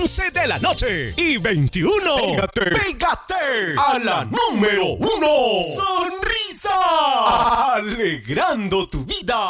11 de la noche y 21. Pégate a la número 1. Sonrisa, alegrando tu vida.